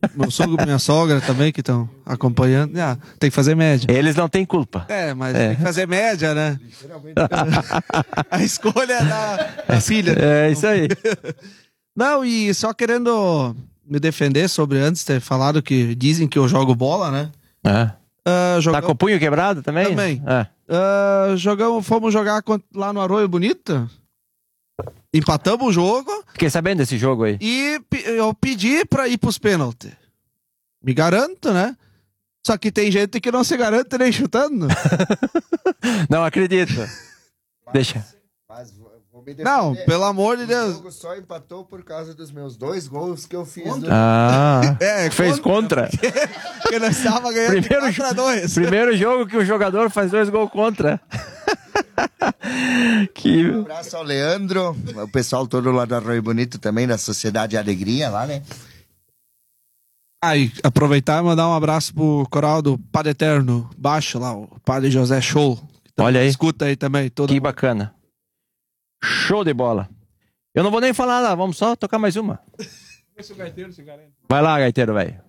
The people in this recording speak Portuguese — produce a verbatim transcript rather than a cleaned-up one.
Meu sogro e minha sogra também que estão acompanhando. Ah, tem que fazer média. Eles não têm culpa. É, mas É. tem que fazer média, né? A escolha é da, da filha. É isso aí. Não, e só querendo me defender sobre antes ter falado que dizem que eu jogo bola, né? É. Ah, Tá jogamos, com o punho quebrado também? Também. É. ah, jogamos, fomos jogar cont- lá no Arroio Bonito. Empatamos o jogo Fiquei sabendo desse jogo aí. e pe- eu pedi pra ir pros pênaltis. Me garanto, né? Só que tem gente que não se garante nem chutando. Não acredito. Deixa. Mas vou, vou me defender. Não, pelo amor de O Deus. jogo só empatou por causa dos meus dois gols que eu fiz. No... Ah. É, Fez contra? Porque nós estávamos ganhando Primeiro, quatro a dois. primeiro jogo que o jogador faz dois gols contra. Que... Um abraço ao Leandro, o pessoal todo lá do Arroio Bonito também, da Sociedade Alegria lá, né? Aí, aproveitar e mandar um abraço pro coral do Padre Eterno, baixo lá, o Padre José Show. Que Olha aí. Escuta aí também. Toda... Que bacana. Show de bola. Eu não vou nem falar lá, vamos só tocar mais uma. Vai lá, gaiteiro, velho.